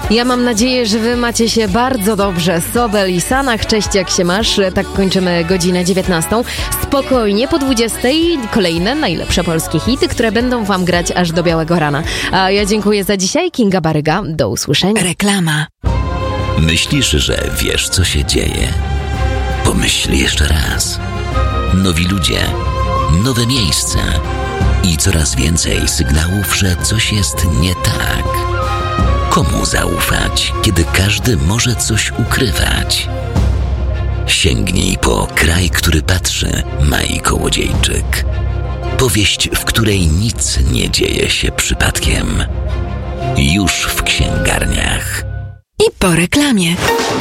Ja mam nadzieję, że wy macie się bardzo dobrze. Sobel i Sanach, cześć, jak się masz? Tak kończymy godzinę 19. Spokojnie, po 20 kolejne najlepsze polskie hity, które będą wam grać aż do białego rana. A ja dziękuję za dzisiaj. Kinga Baryga, do usłyszenia. Reklama. Myślisz, że wiesz, co się dzieje? Pomyśl jeszcze raz. Nowi ludzie, nowe miejsca i coraz więcej sygnałów, że coś jest nie tak. Komu zaufać, kiedy każdy może coś ukrywać? Sięgnij po Kraj, który patrzy, Mai Kołodziejczyk. Powieść, w której nic nie dzieje się przypadkiem. Już w księgarniach. I po reklamie.